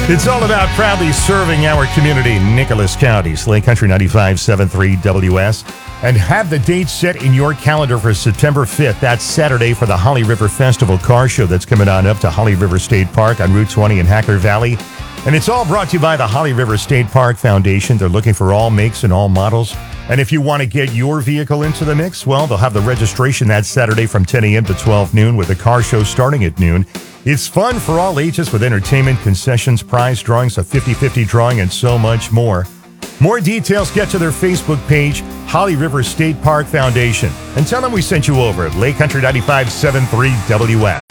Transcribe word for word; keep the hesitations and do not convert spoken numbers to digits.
It's all about proudly serving our community, Nicholas County, Slay Country ninety-five point seven three W S. And have the date set in your calendar for September fifth. That's Saturday for the Holly River Festival Car Show that's coming on up to Holly River State Park on Route twenty in Hackler Valley. And it's all brought to you by the Holly River State Park Foundation. They're looking for all makes and all models. And if you want to get your vehicle into the mix, well, they'll have the registration that Saturday from ten a.m. to twelve noon with the car show starting at noon. It's fun for all ages with entertainment, concessions, prize drawings, a fifty-fifty drawing, and so much more. More details, get to their Facebook page, Holly River State Park Foundation, and tell them we sent you over at Lake Country ninety-five point seven three W S.